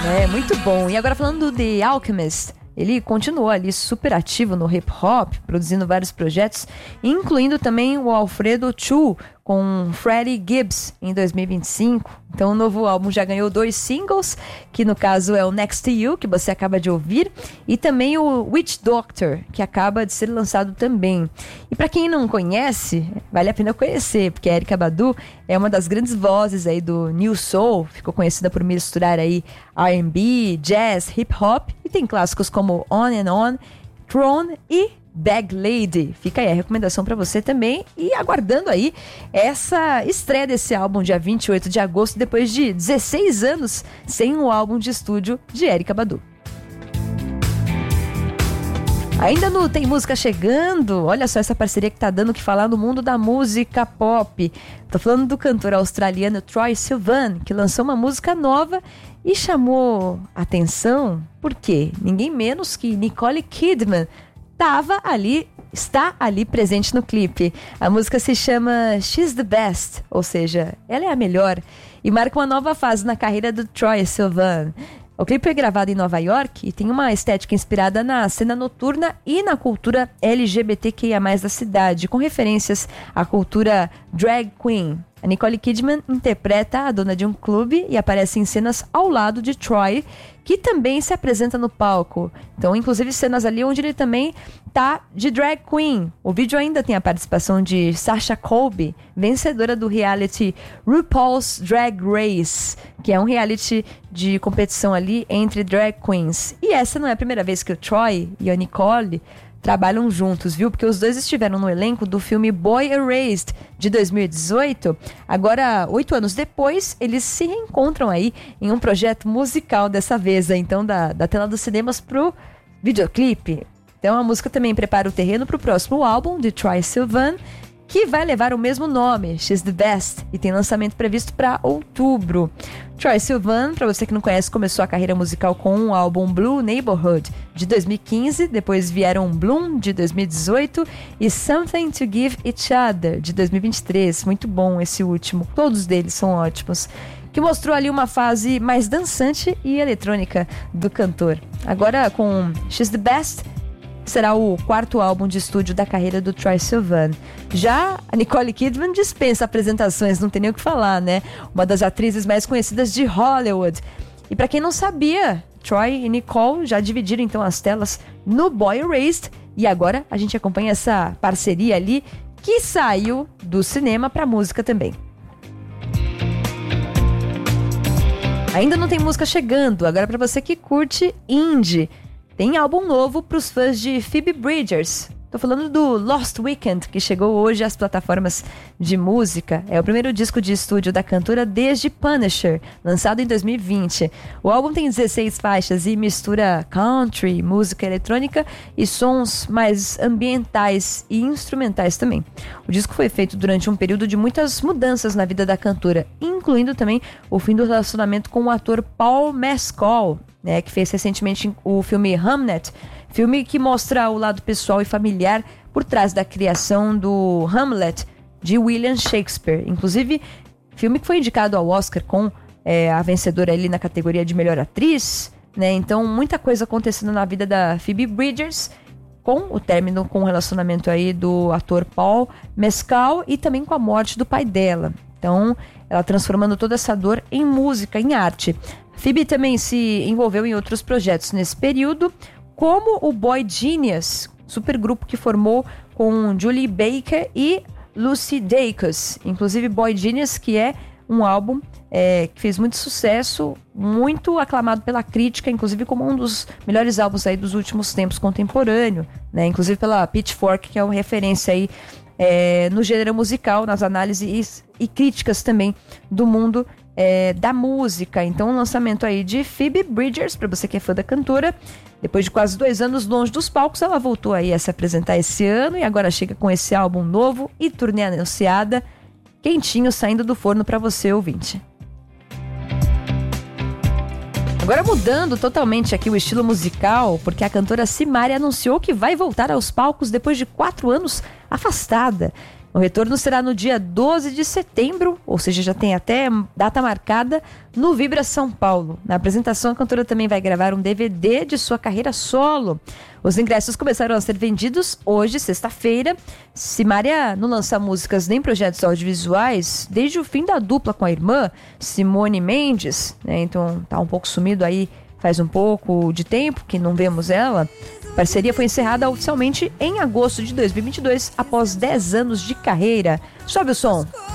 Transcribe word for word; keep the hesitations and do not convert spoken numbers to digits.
É, muito bom. E agora falando do The Alchemist, ele continuou ali super ativo no hip hop, produzindo vários projetos, incluindo também o Alfredo Chu com Freddie Gibbs em dois mil e vinte e cinco. Então o novo álbum já ganhou dois singles, que no caso é o Next to You, que você acaba de ouvir, e também o Witch Doctor, que acaba de ser lançado também. E para quem não conhece, vale a pena conhecer, porque a Erykah Badu é uma das grandes vozes aí do New Soul, ficou conhecida por misturar aí R and B, jazz, hip hop, e tem clássicos como On and On, Throne e Bag Lady. Fica aí a recomendação pra você também, e aguardando aí essa estreia desse álbum dia vinte e oito de agosto, depois de dezesseis anos sem o álbum de estúdio de Erykah Badu. Ainda no Tem Música Chegando, olha só essa parceria que tá dando o que falar no mundo da música pop. Tô falando do cantor australiano Troye Sivan, que lançou uma música nova e chamou atenção porque ninguém menos que Nicole Kidman Tava ali, está ali presente no clipe. A música se chama She's the Best, ou seja, ela é a melhor, e marca uma nova fase na carreira do Troye Sivan. O clipe é gravado em Nova York e tem uma estética inspirada na cena noturna e na cultura L G B T Q I A mais, da cidade, com referências à cultura drag queen. A Nicole Kidman interpreta a dona de um clube e aparece em cenas ao lado de Troye, que também se apresenta no palco. Então, inclusive cenas ali onde ele também tá de drag queen. O vídeo ainda tem a participação de Sasha Colby, vencedora do reality RuPaul's Drag Race, que é um reality de competição ali entre drag queens. E essa não é a primeira vez que o Troye e a Nicole trabalham juntos, viu? Porque os dois estiveram no elenco do filme Boy Erased, de dois mil e dezoito. Agora, oito anos depois, eles se reencontram aí em um projeto musical, dessa vez, então, da, da tela dos cinemas pro videoclipe. Então, a música também prepara o terreno pro próximo álbum de Troye Sivan, que vai levar o mesmo nome, She's the Best, e tem lançamento previsto para outubro. Troye Sivan, para você que não conhece, começou a carreira musical com o álbum Blue Neighborhood, de dois mil e quinze, depois vieram Bloom, de dois mil e dezoito, e Something to Give Each Other, de dois mil e vinte e três. Muito bom esse último, todos deles são ótimos, que mostrou ali uma fase mais dançante e eletrônica do cantor. Agora, com She's the Best, será o quarto álbum de estúdio da carreira do Troye Sivan. Já a Nicole Kidman dispensa apresentações, não tem nem o que falar, né? Uma das atrizes mais conhecidas de Hollywood. E pra quem não sabia, Troye e Nicole já dividiram então as telas no Boy Erased, e agora a gente acompanha essa parceria ali que saiu do cinema pra música também. Ainda não tem música chegando, agora pra você que curte indie. Tem álbum novo para os fãs de Phoebe Bridgers. Tô falando do Lost Weekend, que chegou hoje às plataformas de música. É o primeiro disco de estúdio da cantora desde Punisher, lançado em dois mil e vinte. O álbum tem dezesseis faixas e mistura country, música eletrônica e sons mais ambientais e instrumentais também. O disco foi feito durante um período de muitas mudanças na vida da cantora, incluindo também o fim do relacionamento com o ator Paul Mescal, né, que fez recentemente o filme Hamnet, filme que mostra o lado pessoal e familiar por trás da criação do Hamlet, de William Shakespeare. Inclusive, filme que foi indicado ao Oscar com é, a vencedora ali na categoria de melhor atriz, né? Então, muita coisa acontecendo na vida da Phoebe Bridgers, com o término com o relacionamento aí do ator Paul Mescal e também com a morte do pai dela. Então, ela transformando toda essa dor em música, em arte. Phoebe também se envolveu em outros projetos nesse período, como o Boy Genius, supergrupo que formou com Julie Baker e Lucy Dacus. Inclusive Boy Genius, que é um álbum é, que fez muito sucesso, muito aclamado pela crítica, inclusive como um dos melhores álbuns aí dos últimos tempos contemporâneo, né? Inclusive pela Pitchfork, que é uma referência aí é, no gênero musical, nas análises e críticas também do mundo É, da música. Então, um lançamento aí de Phoebe Bridgers, para você que é fã da cantora. Depois de quase dois anos longe dos palcos, ela voltou aí a se apresentar esse ano e agora chega com esse álbum novo e turnê anunciada, quentinho, saindo do forno para você, ouvinte. Agora mudando totalmente aqui o estilo musical, porque a cantora Simaria anunciou que vai voltar aos palcos depois de quatro anos afastada. O retorno será no dia doze de setembro, ou seja, já tem até data marcada no Vibra São Paulo. Na apresentação, a cantora também vai gravar um D V D de sua carreira solo. Os ingressos começaram a ser vendidos hoje, sexta-feira. Simária não lança músicas nem projetos audiovisuais desde o fim da dupla com a irmã, Simone Mendes, né? Então tá um pouco sumido aí, faz um pouco de tempo que não vemos ela. A parceria foi encerrada oficialmente em agosto de dois mil e vinte e dois, após dez anos de carreira. Sobe o som.